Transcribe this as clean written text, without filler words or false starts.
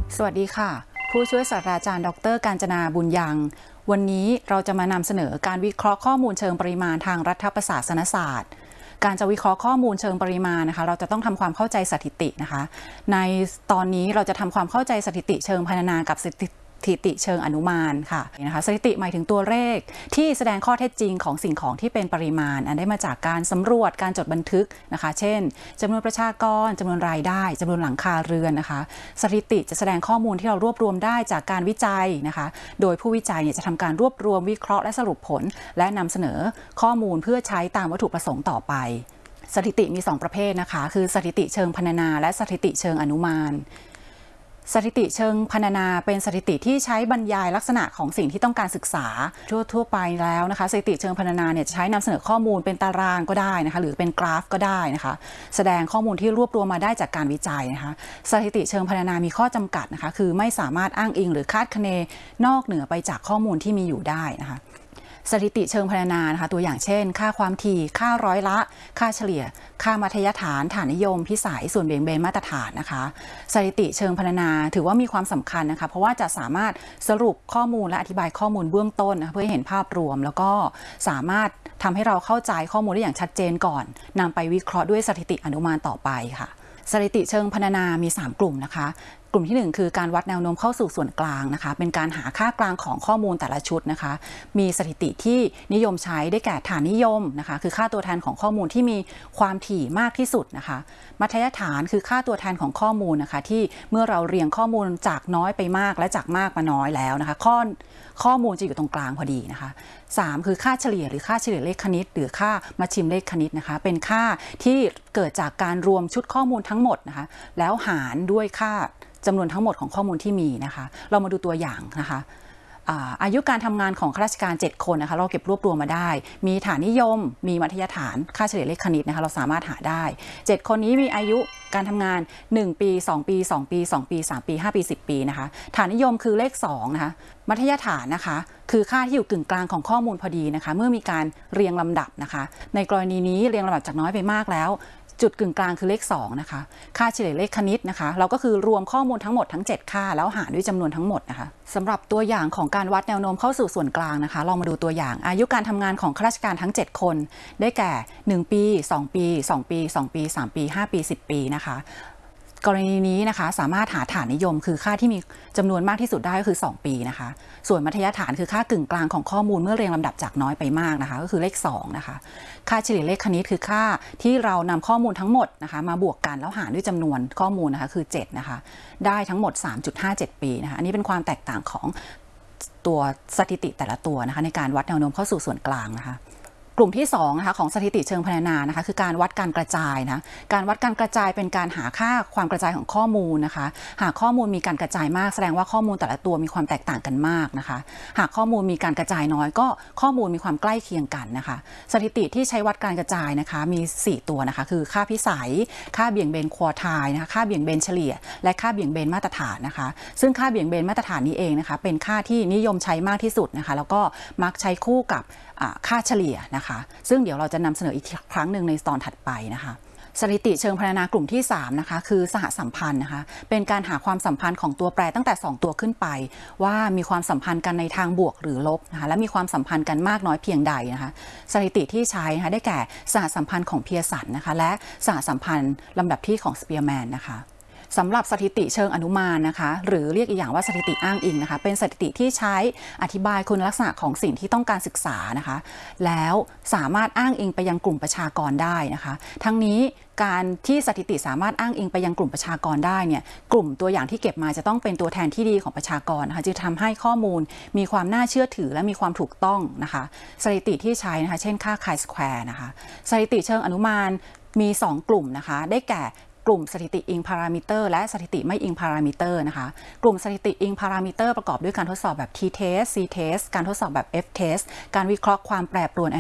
สวัสดีค่ะผู้ช่วยศาสตราจารย์ดร.กาญจนาบุญยังวันนี้เราจะมานำเสนอการวิเคราะห์ข้อมูลเชิงปริมาณทางรัฐประศาสนศาสตร์การจะวิเคราะห์ข้อมูลเชิงปริมาณนะคะเราจะต้องทำความเข้าใจสถิตินะคะในตอนนี้เราจะทำความเข้าใจสถิติเชิงพรรณนากับสถิติเชิงอนุมานค่ะนะคะสถิติหมายถึงตัวเลขที่แสดงข้อเท็จจริงของสิ่งของที่เป็นปริมาณอันได้มาจากการสำรวจการจดบันทึกนะคะเช่นจำนวนประชากรจำนวนรายได้จำนวนหลังคาเรือนนะคะสถิติจะแสดงข้อมูลที่เรารวบรวมได้จากการวิจัยนะคะโดยผู้วิจัยจะทำการรวบรวมวิเคราะห์และสรุปผลและนำเสนอข้อมูลเพื่อใช้ตามวัตถุประสงค์ต่อไปสถิติมี2ประเภทนะคะคือสถิติเชิงพรรณนาและสถิติเชิงอนุมานสถิติเชิงพรรณนาเป็นสถิติที่ใช้บรรยายลักษณะของสิ่งที่ต้องการศึกษาทั่วไปแล้วนะคะสถิติเชิงพรรณนาเนี่ยจะใช้นำเสนอข้อมูลเป็นตารางก็ได้นะคะหรือเป็นกราฟก็ได้นะคะแสดงข้อมูลที่รวบรวมมาได้จากการวิจัยนะคะสถิติเชิงพรรณนามีข้อจำกัดนะคะคือไม่สามารถอ้างอิงหรือคาดคะเนนอกเหนือไปจากข้อมูลที่มีอยู่ได้นะคะสถิติเชิงพรรณนานะคะตัวอย่างเช่นค่าความถี่ค่าร้อยละค่าเฉลี่ยค่ามัธยฐานฐานนิยมพิสัยส่วนเบี่ยงเบนมาตรฐานนะคะสถิติเชิงพรรณนาถือว่ามีความสำคัญนะคะเพราะว่าจะสามารถสรุปข้อมูลและอธิบายข้อมูลเบื้องต้นนะเพื่อให้เห็นภาพรวมแล้วก็สามารถทำให้เราเข้าใจข้อมูลได้อย่างชัดเจนก่อนนำไปวิเคราะห์ด้วยสถิติอนุมานต่อไปค่ะสถิติเชิงพรรณนามี3กลุ่มนะคะกลุ่มที่1คือการวัดแนวโน้มเข้าสู่ส่วนกลางนะคะเป็นการหาค่ากลางของข้อมูลแต่ละชุดนะคะมีสถิติที่นิยมใช้ได้แก่ฐานนิยมนะคะคือค่าตัวแทนของข้อมูลที่มีความถี่มากที่สุดนะคะมัธยฐานคือค่าตัวแทนของข้อมูลนะคะที่เมื่อเราเรียงข้อมูลจากน้อยไปมากและจากมากมาน้อยแล้วนะคะข้อมูลจะอยู่ตรงกลางพอดีนะคะ3คือค่าเฉลี่ยหรือค่าเฉลี่ยเลขคณิตหรือค่ามัชชิมเลขคณิตนะคะเป็นค่าที่เกิดจากการรวมชุดข้อมูลทั้งหมดนะคะแล้วหารด้วยค่าจำนวนทั้งหมดของข้อมูลที่มีนะคะเรามาดูตัวอย่างนะคะอายุการทำงานของข้าราชการ7คนนะคะเราเก็บรวบรวมมาได้มีฐานนิยมมีมัธยฐานค่าเฉลี่ยเลขคณิตนะคะเราสามารถหาได้7คนนี้มีอายุการทำงาน1ปี2ปี2ปี2ปี3ปี5ปี10ปีนะคะฐานนิยมคือเลข2นะคะมัธยฐานนะคะคือค่าที่อยู่กึ่งกลางของข้อมูลพอดีนะคะเมื่อมีการเรียงลำดับนะคะในกรณีนี้เรียงลำดับจากน้อยไปมากแล้วจุดกึ่งกลางคือเลข2นะคะค่าเฉลี่ยเลขคณิตนะคะเราก็คือรวมข้อมูลทั้งหมดทั้ง7ค่าแล้วหารด้วยจำนวนทั้งหมดนะคะสำหรับตัวอย่างของการวัดแนวโน้มเข้าสู่ส่วนกลางนะคะลองมาดูตัวอย่างอายุการทำงานของข้าราชการทั้ง7คนได้แก่1ปี2ปี2ปี2ปี3ปี5ปี10ปีนะคะกรณีนี้นะคะสามารถหาฐานนิยมคือค่าที่มีจำนวนมากที่สุดได้ก็คือ2ปีนะคะส่วนมัธยฐานคือค่ากึ่งกลางของข้อมูลเมื่อเรียงลำดับจากน้อยไปมากนะคะก็คือเลข2นะคะค่าเฉลี่ยเลขคณิตคือค่าที่เรานำข้อมูลทั้งหมดนะคะมาบวกกันแล้วหารด้วยจำนวนข้อมูลนะคะคือ7นะคะได้ทั้งหมด 3.57 ปีนะคะอันนี้เป็นความแตกต่างของตัวสถิติแต่ละตัวนะคะในการวัดแนวโน้มเข้าสู่ส่วนกลางนะคะกลุ่มที่2นะคะของสถิติเชิงพรรณนานะคะคือการวัดการกระจายนะการวัดการกระจายเป็นการหาค่าความกระจายของข้อมูลนะคะหากข้อมูลมีการกระจายมากแสดงว่าข้อมูลแต่ละตัวมีความแตกต่างกันมากนะคะหากข้อมูลมีการกระจายน้อยก็ข้อมูลมีความใกล้เคียงกันนะคะสถิติที่ใช้วัดการกระจายนะคะมี4ตัวนะคะคือค่าพิสัยค่าเบี่ยงเบนควอไทล์นะคะค่าเบี่ยงเบนเฉลี่ยและค่าเบี่ยงเบนมาตรฐานนะคะซึ่งค่าเบี่ยงเบนมาตรฐานนี้เองนะคะเป็นค่าที่นิยมใช้มากที่สุดนะคะแล้วก็มักใช้คู่กับค่าเฉลี่ยนะคะซึ่งเดี๋ยวเราจะนำเสนออีกครั้งหนึ่งในตอนถัดไปนะคะสถิติเชิงพรรณนากลุ่มที่3นะคะคือสหสัมพันธ์นะคะเป็นการหาความสัมพันธ์ของตัวแปรตั้งแต่2ตัวขึ้นไปว่ามีความสัมพันธ์กันในทางบวกหรือลบนะคะและมีความสัมพันธ์กันมากน้อยเพียงใดนะคะสถิติที่ใช้นะคะได้แก่สหสัมพันธ์ของเพียร์สันนะคะและสหสัมพันธ์ลำดับที่ของสเปียร์แมนนะคะสำหรับสถิติเชิงอนุมานนะคะหรือเรียกอีกอย่างว่าสถิติอ้างอิงนะคะเป็นสถิติที่ใช้อธิบายคุณลักษณะของสิ่งที่ต้องการศึกษานะคะแล้วสามารถอ้างอิงไปยังกลุ่มประชากรได้นะคะทั้งนี้การที่สถิติสามารถอ้างอิงไปยังกลุ่มประชากรได้เนี่ยกลุ่มตัวอย่างที่เก็บมาจะต้องเป็นตัวแทนที่ดีของประชากรนะคะจะทำให้ข้อมูลมีความน่าเชื่อถือและมีความถูกต้องนะคะสถิติที่ใช้นะคะเช่นค่า chi-square นะคะสถิติเชิงอนุมานมี2กลุ่มนะคะได้แก่กลุ่มสถิติอิงพารามิเตอร์และสถิติไม่อิงพารามิเตอร์นะคะกลุ่มสถิติอิงพารามิเตอร์ประกอบด้วยการทดสอบแบบ t-test c-test การทดสอบแบบ f-test การวิเคราะห์ความแปรปรวน